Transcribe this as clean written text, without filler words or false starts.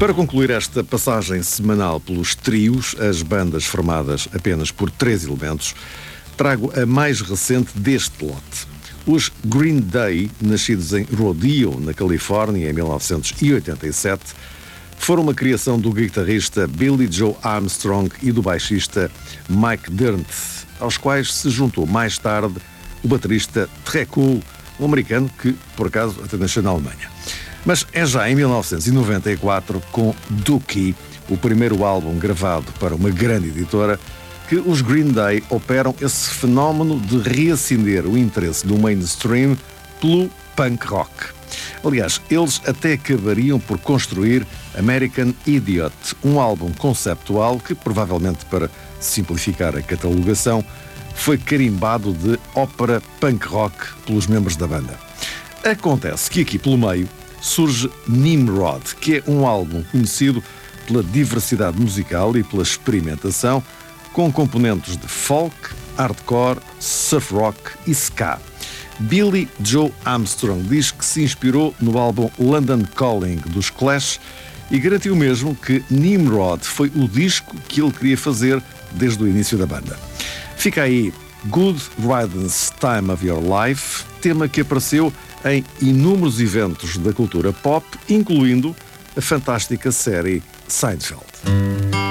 Para concluir esta passagem semanal pelos trios, as bandas formadas apenas por 3 elementos, trago a mais recente deste lote. Os Green Day, nascidos em Rodeo, na Califórnia, em 1987, foram uma criação do guitarrista Billy Joe Armstrong e do baixista Mike Dirnt, aos quais se juntou mais tarde o baterista Très Cool, um americano que, por acaso, até nasceu na Alemanha. Mas é já em 1994, com Dookie, o primeiro álbum gravado para uma grande editora, que os Green Day operam esse fenómeno de reacender o interesse do mainstream pelo punk rock. Aliás, eles até acabariam por construir American Idiot, um álbum conceptual que, provavelmente para simplificar a catalogação, foi carimbado de ópera punk rock pelos membros da banda. Acontece que aqui pelo meio surge Nimrod, que é um álbum conhecido pela diversidade musical e pela experimentação, com componentes de folk, hardcore, surf rock e ska. Billy Joe Armstrong diz que se inspirou no álbum London Calling dos Clash e garantiu mesmo que Nimrod foi o disco que ele queria fazer desde o início da banda. Fica aí Good Riddance Time of Your Life, tema que apareceu em inúmeros eventos da cultura pop, incluindo a fantástica série Seinfeld.